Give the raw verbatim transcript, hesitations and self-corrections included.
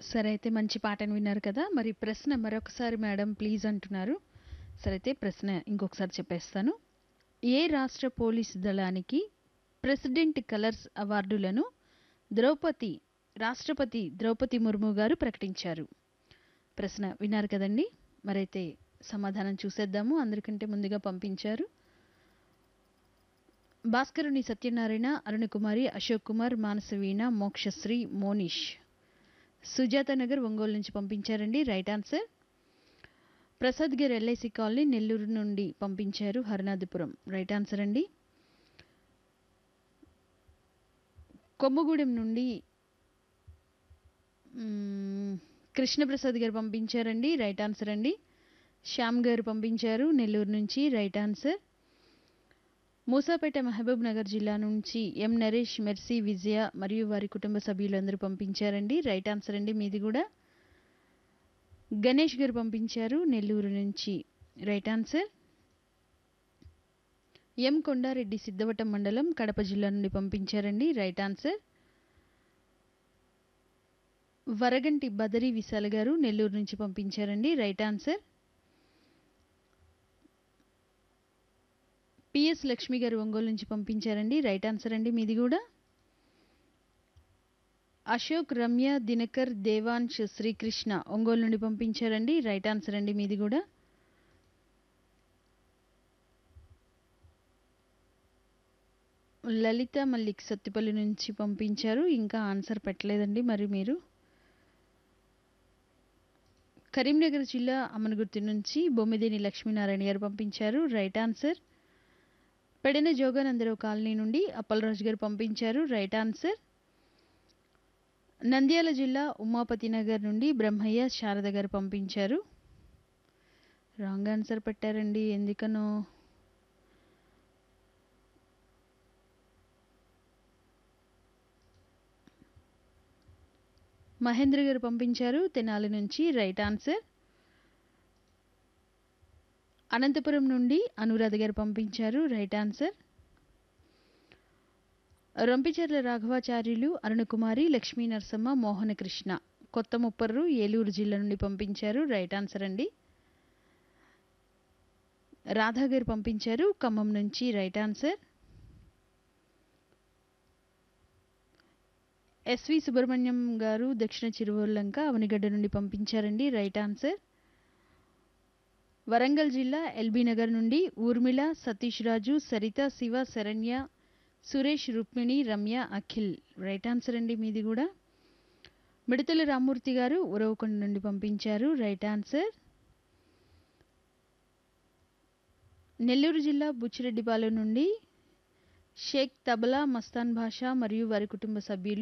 సరే అయితే మంచి పాటను విన్నారు కదా! మరి ప్రశ్న మరొకసారి మేడం ప్లీజ్ అంటున్నారు. సరే అయితే ప్రశ్న ఇంకొకసారి చెప్పేస్తాను. ఏ రాష్ట్ర పోలీస్ దళానికి ప్రెసిడెంట్ కలర్స్ అవార్డులను ద్రౌపది రాష్ట్రపతి ద్రౌపది ముర్ము గారు ప్రకటించారు? ప్రశ్న విన్నారు కదండీ! మరైతే సమాధానం చూసేద్దాము. అందరికంటే ముందుగా పంపించారు భాస్కరుని సత్యనారాయణ, అరుణకుమారి, అశోక్ కుమార్, మానసవీణ, మోక్షశ్రీ, మోనిష్. సుజాత నగర్ ఒంగోలు నుంచి పంపించారండి. Right answer. ప్రసాద్ గారు ఎల్ఐసి కాలనీ నెల్లూరు నుండి పంపించారు. హరనాథపురం రైట్ ఆన్సర్ అండి. కొమ్మగూడెం నుండి మ్మ్, కృష్ణప్రసాద్ గారు పంపించారండి. రైట్ ఆన్సర్ అండి. శ్యామ్ గారు పంపించారు నెల్లూరు నుంచి. Right answer. మూసాపేట మహబూబ్ నగర్ జిల్లా నుంచి ఎం నరేష్, మెర్సీ, విజయ మరియు వారి కుటుంబ సభ్యులందరూ పంపించారండి. రైట్ ఆన్సర్ అండి మీది కూడా. గణేష్ గారు పంపించారు నెల్లూరు నుంచి. Right answer. ఎం కొండారెడ్డి సిద్ధవటం మండలం కడప జిల్లా నుండి పంపించారండి. Right answer. వరగంటి బదరి విశాల్ గారు నెల్లూరు నుంచి పంపించారండి. Right answer. పిఎస్ లక్ష్మి గారు ఒంగోలు నుంచి పంపించారండి. రైట్ ఆన్సర్ అండి మీది కూడా. అశోక్, రమ్య, దినకర్, దేవాంశ్, శ్రీకృష్ణ ఒంగోలు నుండి పంపించారండి. రైట్ ఆన్సర్ అండి మీది కూడా. లలిత మల్లిక్ సత్తిపల్లి నుంచి పంపించారు. ఇంకా ఆన్సర్ పెట్టలేదండి మరి మీరు. కరీంనగర్ జిల్లా అమనగుర్తి నుంచి బొమ్మిదేని లక్ష్మీనారాయణ గారు పంపించారు. Right answer. Pedana Jogananda Rao colony నుండి అప్పలరాజు గారు పంపించారు. Right answer. నంద్యాల జిల్లా ఉమాపతి నగర్ నుండి బ్రహ్మయ్య, శారద గారు పంపించారు. రాంగ్ ఆన్సర్ పెట్టారండి ఎందుకనో. మహేంద్ర గారు పంపించారు తెనాలి నుంచి. Right answer. అనంతపురం నుండి అనురాధ గారు పంపించారు. Right answer. రొంపిచెర్ల రాఘవాచార్యులు, అరుణకుమారి, లక్ష్మీ నరసమ్మ, మోహనకృష్ణ కొత్త ముప్పర్రు ఏలూరు జిల్లా నుండి పంపించారు. రైట్ ఆన్సర్ అండి. రాధా గారు పంపించారు ఖమ్మం నుంచి. Right answer. ఎస్వి సుబ్రహ్మణ్యం గారు దక్షిణ చిరువల్లంక అవనిగడ్డ నుండి పంపించారండి. Right answer. వరంగల్ జిల్లా ఎల్బీ నగర్ నుండి ఊర్మిళ, సతీష్ రాజు, సరిత, శివ, శరణ్య, సురేష్, రుక్మిణి, రమ్య, అఖిల్. రైట్ ఆన్సర్ అండి మీది కూడా. మిడతల రామ్మూర్తి గారు ఉరవకొండ నుండి పంపించారు. Right answer. నెల్లూరు జిల్లా బుచ్చిరెడ్డిపాలెం నుండి షేక్ తబలా మస్తాన్ భాషా మరియు వారి కుటుంబ సభ్యులు